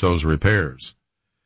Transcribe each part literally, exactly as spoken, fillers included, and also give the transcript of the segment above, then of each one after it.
those repairs.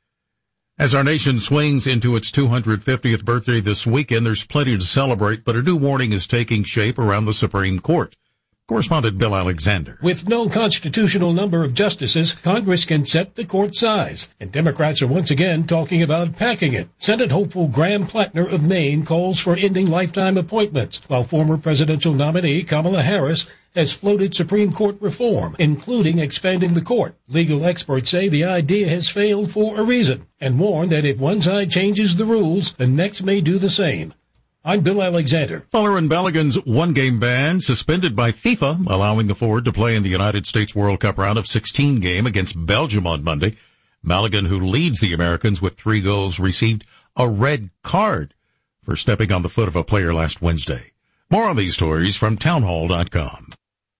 As our nation swings into its two hundred fiftieth birthday this weekend, there's plenty to celebrate, but a new warning is taking shape around the Supreme Court. Correspondent Bill Alexander. With no constitutional number of justices, Congress can set the court size, and Democrats are once again talking about packing it. Senate hopeful Graham Plattner of Maine calls for ending lifetime appointments, while former presidential nominee Kamala Harris has floated Supreme Court reform, including expanding the court. Legal experts say the idea has failed for a reason, and warn that if one side changes the rules, the next may do the same. I'm Bill Alexander. Folarin Balogun's one-game ban suspended by FIFA, allowing the forward to play in the United States World Cup round of sixteen game against Belgium on Monday. Balogun, who leads the Americans with three goals, received a red card for stepping on the foot of a player last Wednesday. More on these stories from townhall dot com.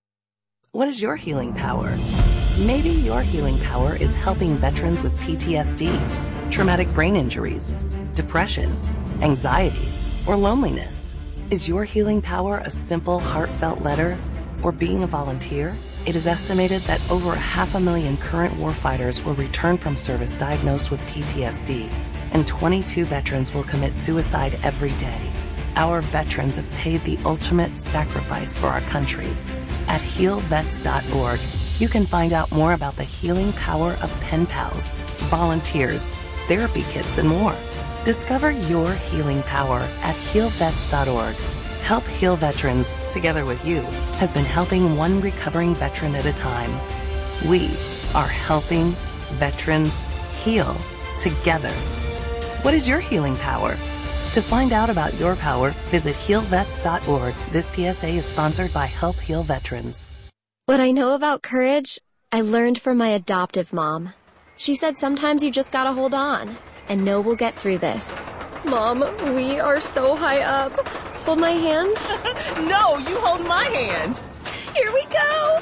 What is your healing power? Maybe your healing power is helping veterans with P T S D, traumatic brain injuries, depression, anxiety, or loneliness. Is your healing power a simple, heartfelt letter or being a volunteer? It is estimated that over a half a million current warfighters will return from service diagnosed with P T S D, and twenty-two veterans will commit suicide every day. Our veterans have paid the ultimate sacrifice for our country. At heal vets dot org, you can find out more about the healing power of pen pals, volunteers, therapy kits, and more. Discover your healing power at heal vets dot org. Help Heal Veterans, together with you, has been helping one recovering veteran at a time. We are helping veterans heal together. What is your healing power? To find out about your power, visit heal vets dot org. This P S A is sponsored by Help Heal Veterans. What I know about courage, I learned from my adoptive mom. She said sometimes you just gotta hold on and know we'll get through this. Mom, we are so high up. Hold my hand. No, you hold my hand. Here we go.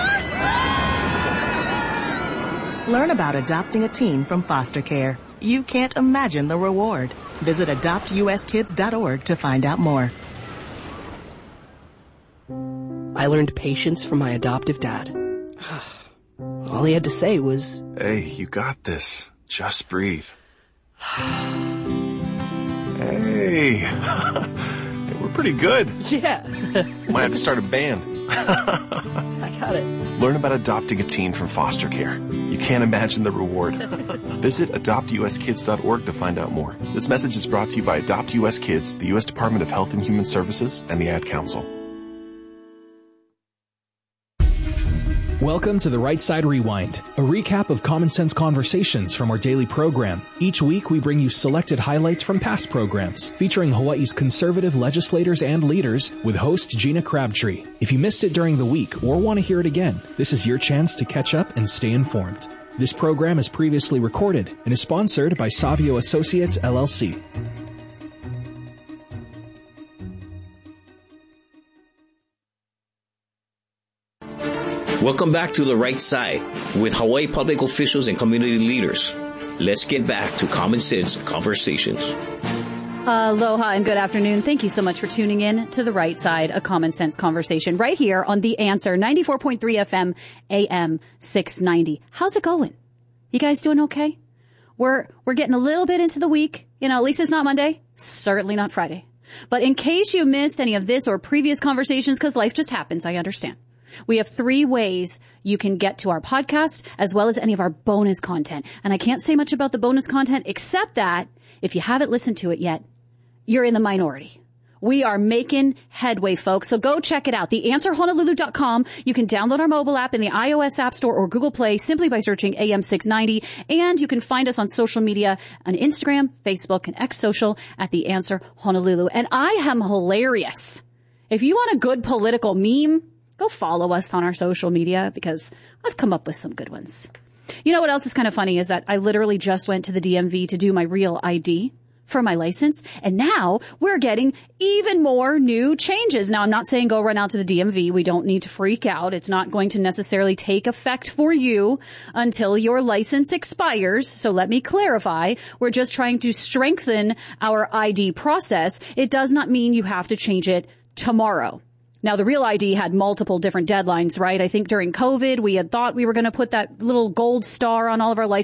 Learn about adopting a teen from foster care. You can't imagine the reward. Visit adopt u s kids dot org to find out more. I learned patience from my adoptive dad. All he had to say was, "Hey, you got this. Just breathe." Hey, we're pretty good. Yeah. Might have to start a band. I got it. Learn about adopting a teen from foster care. You can't imagine the reward. Visit adopt u s kids dot org to find out more. This message is brought to you by Adopt U S Kids, the U S Department of Health and Human Services, and the Ad Council. Welcome to the Right Side Rewind, a recap of common sense conversations from our daily program. Each week, we bring you selected highlights from past programs, featuring Hawaii's conservative legislators and leaders with host Gina Crabtree. If you missed it during the week or want to hear it again, this is your chance to catch up and stay informed. This program is previously recorded and is sponsored by Savio Associates, L L C. Welcome back to The Right Side with Hawaii public officials and community leaders. Let's get back to Common Sense Conversations. Aloha and good afternoon. Thank you so much for tuning in to The Right Side, a Common Sense Conversation right here on The Answer, ninety-four point three F M, A M six ninety. How's it going? You guys doing okay? We're, we're getting a little bit into the week. You know, at least it's not Monday. Certainly not Friday. But in case you missed any of this or previous conversations, because life just happens, I understand. We have three ways you can get to our podcast as well as any of our bonus content. And I can't say much about the bonus content except that if you haven't listened to it yet, you're in the minority. We are making headway, folks. So go check it out. the answer honolulu dot com. You can download our mobile app in the iOS App Store or Google Play simply by searching A M six ninety. And you can find us on social media on Instagram, Facebook, and X Social at The Answer Honolulu. And I am hilarious. If you want a good political meme, go follow us on our social media because I've come up with some good ones. You know what else is kind of funny is that I literally just went to the D M V to do my real I D for my license. And now we're getting even more new changes. Now, I'm not saying go run out to the D M V. We don't need to freak out. It's not going to necessarily take effect for you until your license expires. So let me clarify. We're just trying to strengthen our I D process. It does not mean you have to change it tomorrow. Now, the Real I D had multiple different deadlines, right? I think during COVID, we had thought we were going to put that little gold star on all of our license